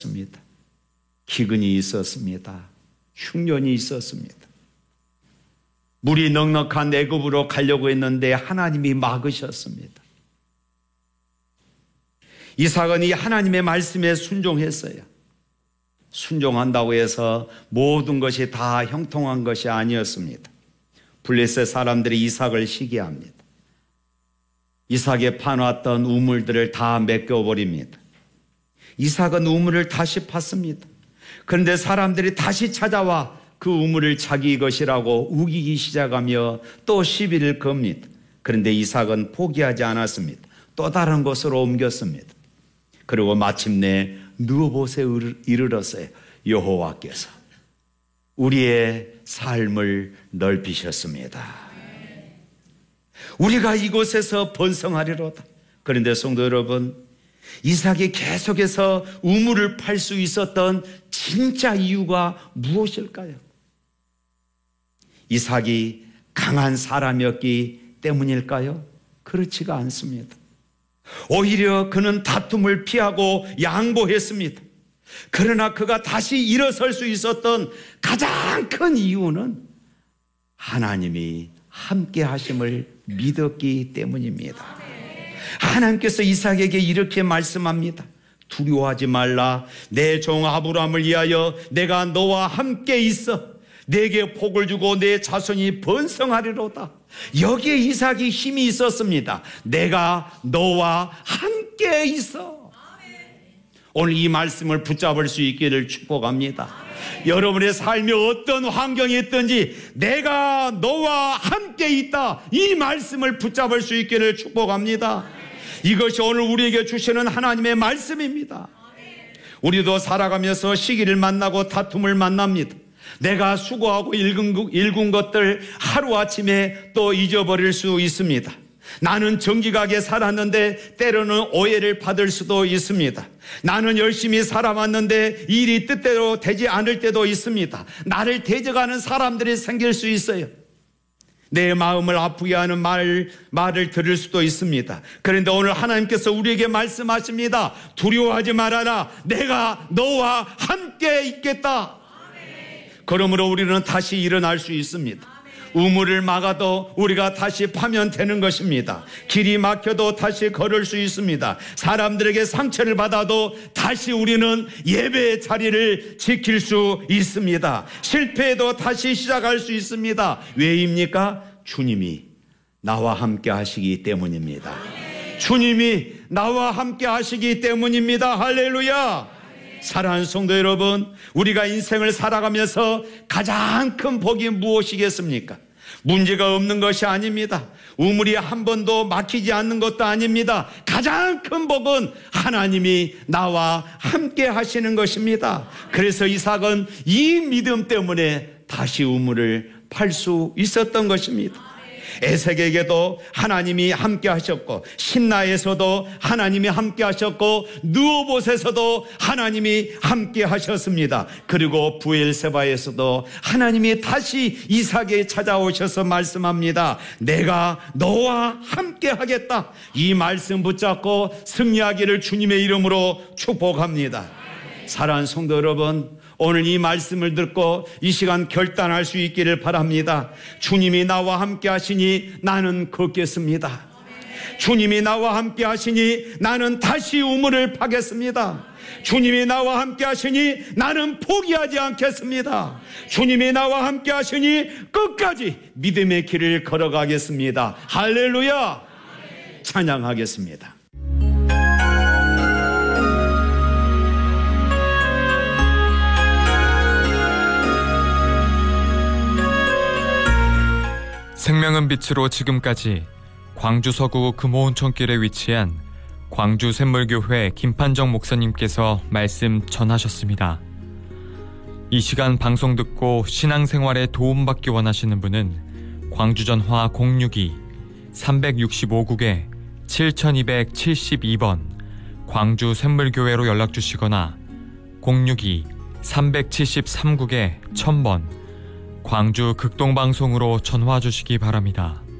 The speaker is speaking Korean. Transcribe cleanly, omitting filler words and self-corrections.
기근이 있었습니다. 흉년이 있었습니다. 물이 넉넉한 애굽으로 가려고 했는데 하나님이 막으셨습니다. 이삭은 이 하나님의 말씀에 순종했어요. 순종한다고 해서 모든 것이 다 형통한 것이 아니었습니다. 블레셋 사람들이 이삭을 시기합니다. 이삭에 파놨던 우물들을 다 메꿔버립니다. 이삭은 우물을 다시 팠습니다. 그런데 사람들이 다시 찾아와 그 우물을 자기 것이라고 우기기 시작하며 또 시비를 겁니다. 그런데 이삭은 포기하지 않았습니다. 또 다른 곳으로 옮겼습니다. 그리고 마침내 느봇에 이르렀어요. 여호와께서 우리의 삶을 넓히셨습니다. 우리가 이곳에서 번성하리로다. 그런데 성도 여러분, 이삭이 계속해서 우물을 팔 수 있었던 진짜 이유가 무엇일까요? 이삭이 강한 사람이었기 때문일까요? 그렇지가 않습니다. 오히려 그는 다툼을 피하고 양보했습니다. 그러나 그가 다시 일어설 수 있었던 가장 큰 이유는 하나님이 함께 하심을 믿었기 때문입니다. 하나님께서 이삭에게 이렇게 말씀합니다. 두려워하지 말라. 내 종 아브라함을 위하여 내가 너와 함께 있어. 내게 복을 주고 내 자손이 번성하리로다. 여기에 이삭이 힘이 있었습니다. 내가 너와 함께 있어. 오늘 이 말씀을 붙잡을 수 있기를 축복합니다. 여러분의 삶이 어떤 환경이 있든지 내가 너와 함께 있다. 이 말씀을 붙잡을 수 있기를 축복합니다. 이것이 오늘 우리에게 주시는 하나님의 말씀입니다. 우리도 살아가면서 시기를 만나고 다툼을 만납니다. 내가 수고하고 읽은 것들 하루아침에 또 잊어버릴 수 있습니다. 나는 정직하게 살았는데 때로는 오해를 받을 수도 있습니다. 나는 열심히 살아왔는데 일이 뜻대로 되지 않을 때도 있습니다. 나를 대적하는 사람들이 생길 수 있어요. 내 마음을 아프게 하는 말을 들을 수도 있습니다. 그런데 오늘 하나님께서 우리에게 말씀하십니다. 두려워하지 말아라. 내가 너와 함께 있겠다. 그러므로 우리는 다시 일어날 수 있습니다. 우물을 막아도 우리가 다시 파면 되는 것입니다. 길이 막혀도 다시 걸을 수 있습니다. 사람들에게 상처를 받아도 다시 우리는 예배의 자리를 지킬 수 있습니다. 실패해도 다시 시작할 수 있습니다. 왜입니까? 주님이 나와 함께 하시기 때문입니다. 주님이 나와 함께 하시기 때문입니다. 할렐루야. 사랑하는 성도 여러분, 우리가 인생을 살아가면서 가장 큰 복이 무엇이겠습니까? 문제가 없는 것이 아닙니다. 우물이 한 번도 막히지 않는 것도 아닙니다. 가장 큰 복은 하나님이 나와 함께 하시는 것입니다. 그래서 이삭은 이 믿음 때문에 다시 우물을 팔 수 있었던 것입니다. 에색에게도 하나님이 함께 하셨고, 신나에서도 하나님이 함께 하셨고, 느오봇에서도 하나님이 함께 하셨습니다. 그리고 부엘세바에서도 하나님이 다시 이삭에 찾아오셔서 말씀합니다. 내가 너와 함께 하겠다. 이 말씀 붙잡고 승리하기를 주님의 이름으로 축복합니다. 사랑하는 성도 여러분, 오늘 이 말씀을 듣고 이 시간 결단할 수 있기를 바랍니다. 주님이 나와 함께 하시니 나는 걷겠습니다. 주님이 나와 함께 하시니 나는 다시 우물을 파겠습니다. 주님이 나와 함께 하시니 나는 포기하지 않겠습니다. 주님이 나와 함께 하시니 끝까지 믿음의 길을 걸어가겠습니다. 할렐루야. 찬양하겠습니다. 생명은 빛으로 지금까지 광주 서구 금호온천길에 위치한 광주 샘물교회 김판정 목사님께서 말씀 전하셨습니다. 이 시간 방송 듣고 신앙생활에 도움받기 원하시는 분은 광주전화 062-365국에 7272번 광주 샘물교회로 연락주시거나 062-373국에 1000번 광주 극동방송으로 전화 주시기 바랍니다.